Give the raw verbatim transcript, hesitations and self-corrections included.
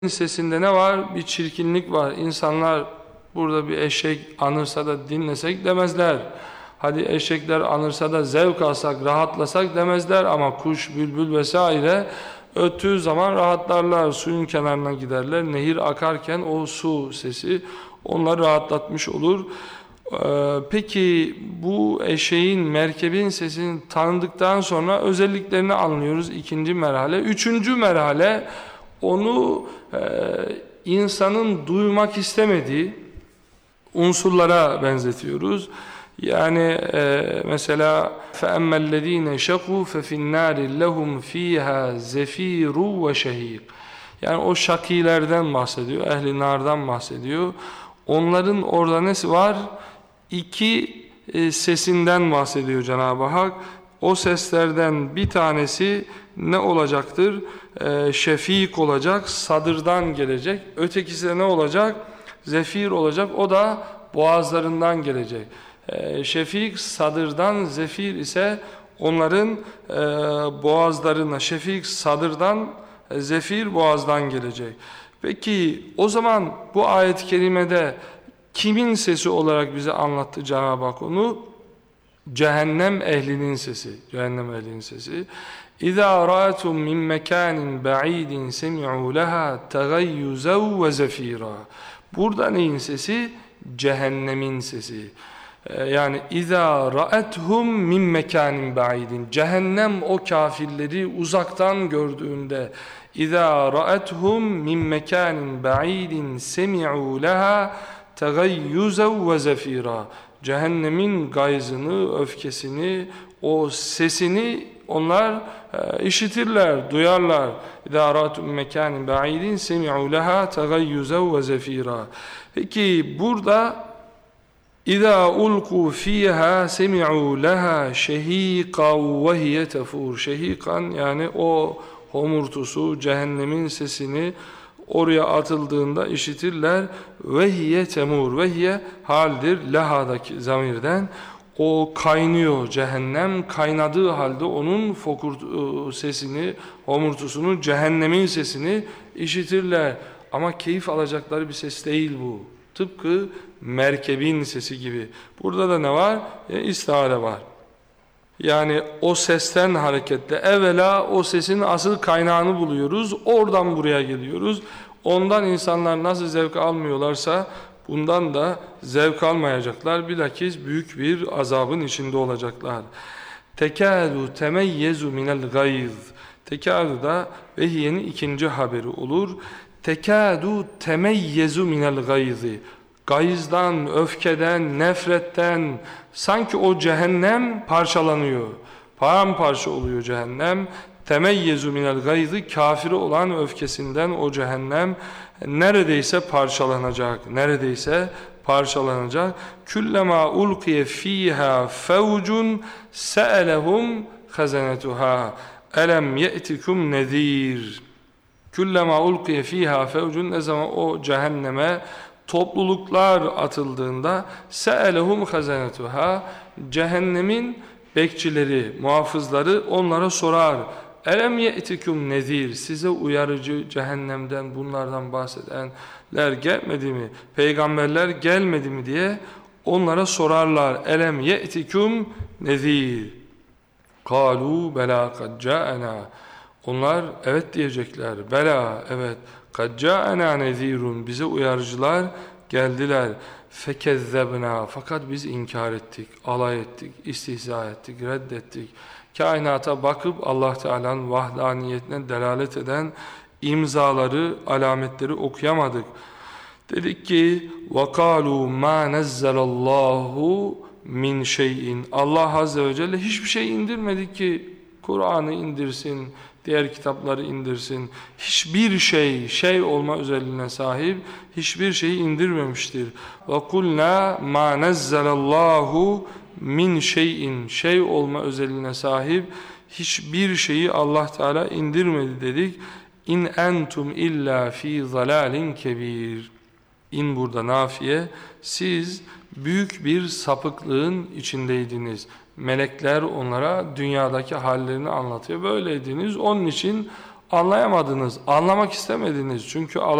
Sesinde ne var? Bir çirkinlik var. İnsanlar burada bir eşek anırsa da dinlesek demezler. Hadi eşekler anırsa da zevk alsak, rahatlasak demezler. Ama kuş, bülbül vesaire öttüğü zaman rahatlarlar. Suyun kenarına giderler. Nehir akarken o su sesi onları rahatlatmış olur. Ee, peki bu eşeğin, merkebin sesini tanıdıktan sonra özelliklerini anlıyoruz. İkinci merhale. Üçüncü merhale, onu e, insanın duymak istemediği unsurlara benzetiyoruz. Yani e, mesela فَأَمَّا الَّذ۪ينَ شَقُوا فَفِي النَّارِ لَهُمْ ف۪يهَا زَف۪يرُ وَشَه۪يقٌ. Yani o şakilerden bahsediyor, ehli nardan bahsediyor. Onların orada nesi var? İki e, sesinden bahsediyor Cenab-ı Hak. O seslerden bir tanesi ne olacaktır? E, şefik olacak, sadırdan gelecek. Ötekisi de ne olacak? Zefir olacak, o da boğazlarından gelecek. E, şefik sadırdan, zefir ise onların e, boğazlarına, şefik sadırdan, e, zefir boğazdan gelecek. Peki o zaman bu ayet-i kerimede kimin sesi olarak bize anlattı Cenab-ı Hak onu? Cehennem ehlinin sesi. Cehennem ehlinin sesi. İza ra'atum min mekanin ba'idin semi'u leha tagayyuzav ve zefira. Burada neyin sesi? Cehennemin sesi. Ee, yani İza ra'athum min mekanin ba'idin. Cehennem o kafirleri uzaktan gördüğünde, İza ra'athum min mekanin ba'idin semi'u leha tagayyuzav ve zefira. Cehennemin gayzını, öfkesini, o sesini onlar e, işitirler, duyarlar. İzâ râtum mekânin ba'idin semi'û lehâ tagayyuzav ve zefîrâ. Peki burada İzâ ulqû fîhâ semi'û lehâ şehîkan ve hiye tefûr. Şehîkan yani o homurtusu, cehennemin sesini oraya atıldığında işitirler. Vehiye temur. Vehiye haldir lehadaki zamirden. O kaynıyor, cehennem kaynadığı halde onun fokur sesini, homurtusunu, cehennemin sesini işitirler. Ama keyif alacakları bir ses değil bu. Tıpkı merkebin sesi gibi. Burada da ne var? E, istihare var. Yani o sesten hareketle evvela o sesin asıl kaynağını buluyoruz. Oradan buraya geliyoruz. Ondan insanlar nasıl zevk almıyorlarsa bundan da zevk almayacaklar. Bilakis büyük bir azabın içinde olacaklar. Tekâdû temeyyezu minel gayz. Tekâdû da vehiyenin ikinci haberi olur. Tekâdû temeyyezu minel gayzi. Gayızdan, öfkeden, nefretten sanki o cehennem parçalanıyor. Paramparça oluyor cehennem. Temeyyezu minel gayzi, kafiri olan öfkesinden o cehennem neredeyse parçalanacak. Neredeyse parçalanacak. Küllema ulqiye fiha fevcun se'elehum hazanetuha elem ye'tikum nezir. Küllema ulqiye fiha fevcun, ne zaman o cehenneme topluluklar atıldığında se'elehum hazanetuha, cehennemin bekçileri, muhafızları onlara sorar. Elem ye'tikum nezir, size uyarıcı cehennemden, bunlardan bahsedenler gelmedi mi? Peygamberler gelmedi mi diye onlara sorarlar. Elem ye'tikum nezir. Kalu bela kad ca'ena. Onlar evet diyecekler. Bela, evet. Kad ca'ena nezirun, bize uyarıcılar geldiler. Fekezzebna, fakat biz inkar ettik, alay ettik, istihza ettik, reddettik. Kainata bakıp Allah Teala'nın vahdaniyetine delalet eden imzaları, alametleri okuyamadık. Dedik ki وَقَالُوا مَا نَزَّلَ اللّٰهُ min şeyin. Allah Azze ve Celle hiçbir şey indirmedi ki Kur'an'ı indirsin, diğer kitapları indirsin. Hiçbir şey, şey olma özelliğine sahip hiçbir şeyi indirmemiştir. وَقُلْنَا مَا نَزَّلَ اللّٰهُ min şeyin, şey olma özelliğine sahip hiçbir şeyi Allah Teala indirmedi dedik. İn entum illa fi zalalin kebir. İn burada nafiye, siz büyük bir sapıklığın içindeydiniz. Melekler onlara dünyadaki hallerini anlatıyor. Böyleydiniz, onun için anlayamadınız, anlamak istemediniz. Çünkü